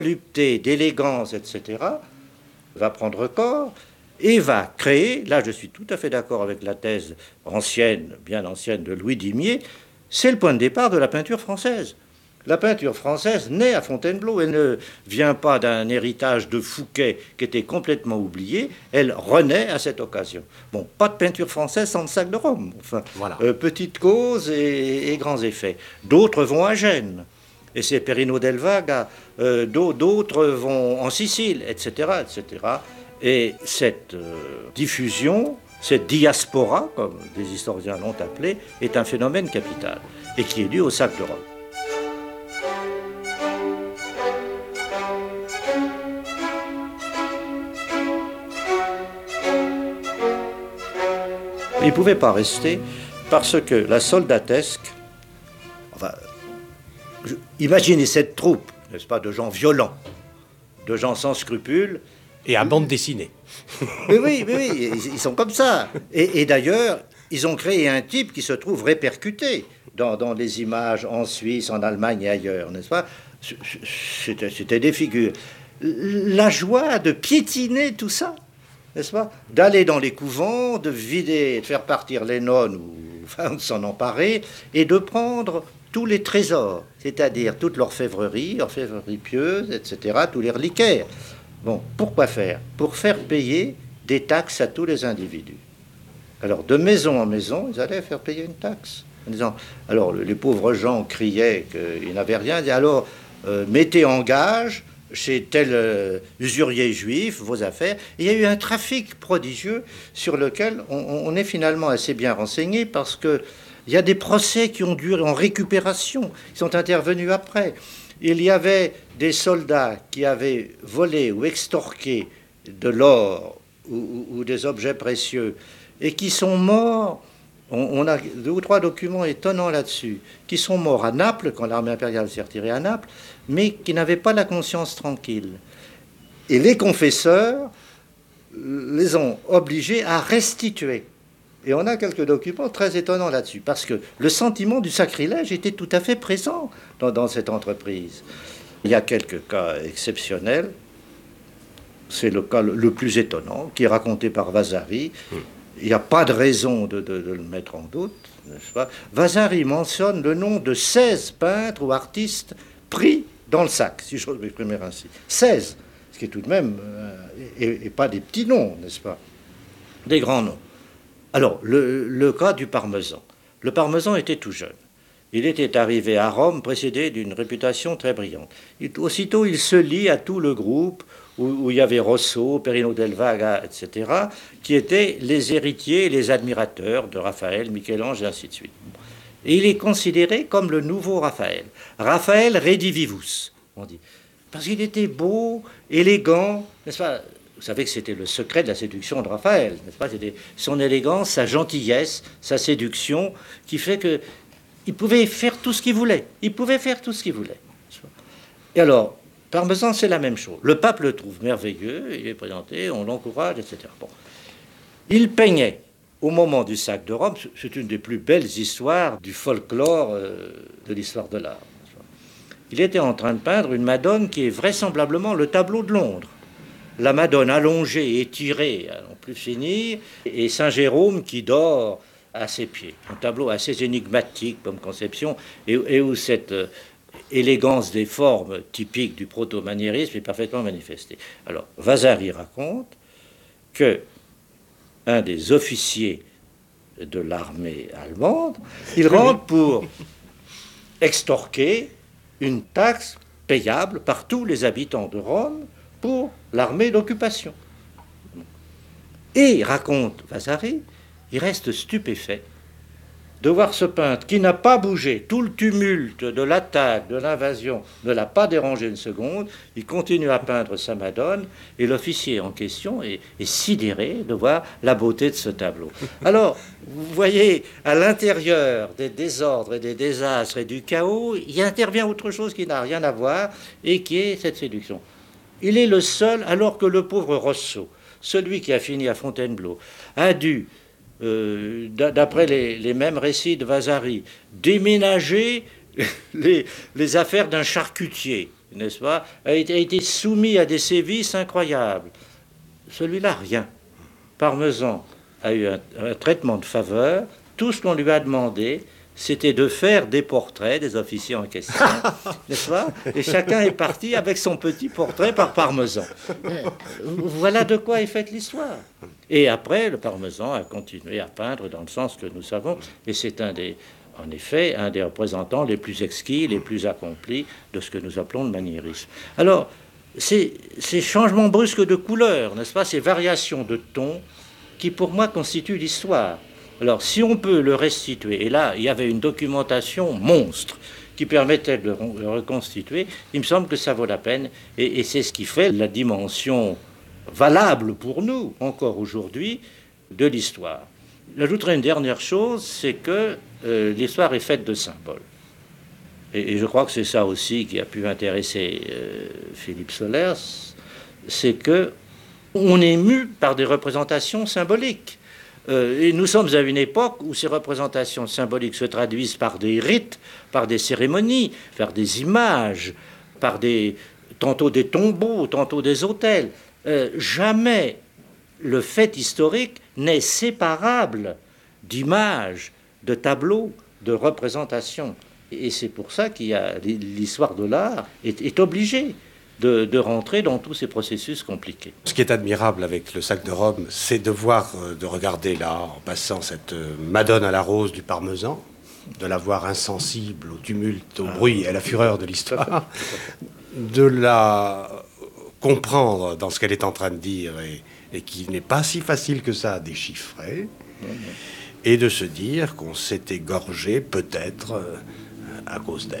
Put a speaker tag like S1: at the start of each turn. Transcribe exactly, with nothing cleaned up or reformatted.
S1: volupté, d'élégance, et cetera, va prendre corps et va créer, là je suis tout à fait d'accord avec la thèse ancienne, bien ancienne de Louis Dimier, c'est le point de départ de la peinture française. La peinture française naît à Fontainebleau, elle ne vient pas d'un héritage de Fouquet qui était complètement oublié, elle renaît à cette occasion. Bon, pas de peinture française sans le sac de Rome, enfin,
S2: voilà.
S1: euh, petite cause et, et grands effets. D'autres vont à Gênes, et c'est Perino del Vaga, euh, d'autres vont en Sicile, et cetera, et cetera. Et cette euh, diffusion, cette diaspora, comme des historiens l'ont appelé, est un phénomène capital, et qui est dû au sac de Rome. Il ne pouvait pas rester parce que la soldatesque, enfin, je, imaginez cette troupe, n'est-ce pas, de gens violents, de gens sans scrupules.
S2: Et à bande dessinée.
S1: Mais oui, mais oui, ils, ils sont comme ça. Et, et d'ailleurs, ils ont créé un type qui se trouve répercuté dans, dans les images en Suisse, en Allemagne et ailleurs, n'est-ce pas? C'était, c'était des figures. La joie de piétiner tout ça, n'est-ce pas? D'aller dans les couvents, de vider, de faire partir les nonnes, ou enfin, de s'en emparer, et de prendre tous les trésors, c'est-à-dire toute l'orfèvrerie, orfèvrerie pieuse, et cetera, tous les reliquaires. Bon, pourquoi faire? Pour faire payer des taxes à tous les individus. Alors, de maison en maison, ils allaient faire payer une taxe. En disant, alors, les pauvres gens criaient qu'ils n'avaient rien, ils disaient, alors, euh, mettez en gage chez tel euh, usurier juif vos affaires. Et il y a eu un trafic prodigieux sur lequel on, on est finalement assez bien renseigné parce que il y a des procès qui ont duré en récupération, qui sont intervenus après. Il y avait des soldats qui avaient volé ou extorqué de l'or ou, ou, ou des objets précieux et qui sont morts. On, on a deux ou trois documents étonnants là-dessus, qui sont morts à Naples, quand l'armée impériale s'est retirée à Naples, mais qui n'avaient pas la conscience tranquille. Et les confesseurs les ont obligés à restituer. Et on a quelques documents très étonnants là-dessus, parce que le sentiment du sacrilège était tout à fait présent dans, dans cette entreprise. Il y a quelques cas exceptionnels. C'est le cas le plus étonnant, qui est raconté par Vasari. Il n'y a pas de raison de, de, de le mettre en doute, n'est-ce pas? Vasari mentionne le nom de seize peintres ou artistes pris dans le sac, si j'ose m'exprimer ainsi. seize, ce qui est tout de même, euh, et, et pas des petits noms, n'est-ce pas? Des grands noms. Alors, le, le cas du Parmesan. Le Parmesan était tout jeune. Il était arrivé à Rome précédé d'une réputation très brillante. Il, aussitôt, il se lie à tout le groupe où, où il y avait Rosso, Perino del Vaga, et cetera, qui étaient les héritiers et les admirateurs de Raphaël, Michel-Ange, et ainsi de suite. Et il est considéré comme le nouveau Raphaël. Raphaël redivivus, on dit. Parce qu'il était beau, élégant, n'est-ce pas? Vous savez que c'était le secret de la séduction de Raphaël, n'est-ce pas? C'était son élégance, sa gentillesse, sa séduction, qui fait que il pouvait faire tout ce qu'il voulait. Il pouvait faire tout ce qu'il voulait. Et alors, Parmesan, c'est la même chose. Le pape le trouve merveilleux, il est présenté, on l'encourage, et cetera. Bon. Il peignait au moment du sac de Rome. C'est une des plus belles histoires du folklore euh, de l'histoire de l'art. Il était en train de peindre une Madone qui est vraisemblablement le tableau de Londres. La Madone allongée, étirée, à non plus finir, et Saint Jérôme qui dort à ses pieds. Un tableau assez énigmatique comme conception, et, et où cette euh, élégance des formes typiques du proto-maniérisme est parfaitement manifestée. Alors, Vasari raconte que un des officiers de l'armée allemande, il rentre pour extorquer une taxe payable par tous les habitants de Rome pour l'armée d'occupation. Et, raconte Vasari, il reste stupéfait de voir ce peintre qui n'a pas bougé. Tout le tumulte de l'attaque, de l'invasion ne l'a pas dérangé une seconde. Il continue à peindre sa Madone et l'officier en question est, est sidéré de voir la beauté de ce tableau. Alors, vous voyez, à l'intérieur des désordres et des désastres et du chaos, il intervient autre chose qui n'a rien à voir et qui est cette séduction. Il est le seul, alors que le pauvre Rosso, celui qui a fini à Fontainebleau, a dû, euh, d'après les, les mêmes récits de Vasari, déménager les, les affaires d'un charcutier n'est-ce pas, a été, a été soumis à des sévices incroyables. Celui-là, rien. Parmesan a eu un, un traitement de faveur. Tout ce qu'on lui a demandé, c'était de faire des portraits des officiers en question, n'est-ce pas? Et chacun est parti avec son petit portrait par Parmesan. Voilà de quoi est faite l'histoire. Et après, le Parmesan a continué à peindre dans le sens que nous savons, et c'est un des, en effet, un des représentants les plus exquis, les plus accomplis de ce que nous appelons le maniérisme. Alors, ces, ces changements brusques de couleur, n'est-ce pas, ces variations de ton, qui pour moi constituent l'histoire. Alors, si on peut le restituer, et là, il y avait une documentation monstre qui permettait de le reconstituer, il me semble que ça vaut la peine, et, et c'est ce qui fait la dimension valable pour nous, encore aujourd'hui, de l'histoire. J'ajouterai une dernière chose, c'est que euh, l'histoire est faite de symboles. Et, et je crois que c'est ça aussi qui a pu intéresser euh, Philippe Sollers, c'est que on est mu par des représentations symboliques. Euh, et nous sommes à une époque où ces représentations symboliques se traduisent par des rites, par des cérémonies, par des images, par des, tantôt des tombeaux, tantôt des autels. Euh, jamais le fait historique n'est séparable d'images, de tableaux, de représentations. Et c'est pour ça qu'il y a l'histoire de l'art est, est obligée De, de rentrer dans tous ces processus compliqués.
S2: Ce qui est admirable avec le sac de Rome, c'est de voir, de regarder là, en passant cette Madone à la rose du Parmesan, de la voir insensible au tumulte, au bruit et à la fureur de l'histoire, de la comprendre dans ce qu'elle est en train de dire et, et qui n'est pas si facile que ça à déchiffrer, et de se dire qu'on s'est égorgé peut-être à cause d'elle.